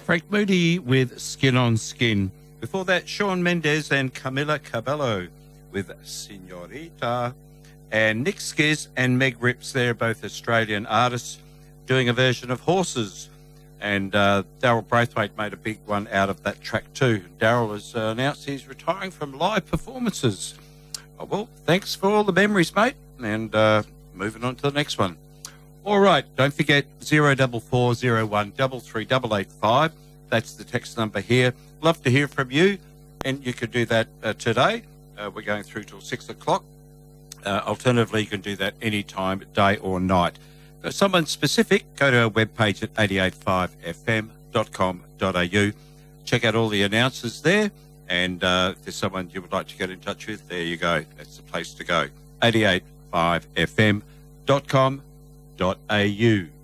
Frank Moody with Skin on Skin. Before that, Shawn Mendes and Camila Cabello with Senorita. And Nick Skiz and Meg Rips, they're both Australian artists doing a version of Horses. And Daryl Braithwaite made a big one out of that track too. Daryl has announced he's retiring from live performances. Oh, well, thanks for all the memories, mate. And moving on to the next one. All right, don't forget 0440 133 That's the text number here. Love to hear from you, and you can do that today. We're going through till 6 o'clock. Alternatively, you can do that any time, day or night. For someone specific, go to our webpage at 885fm.com.au. Check out all the announcers there, and if there's someone you would like to get in touch with, there you go. That's the place to go. 885fm.com.au.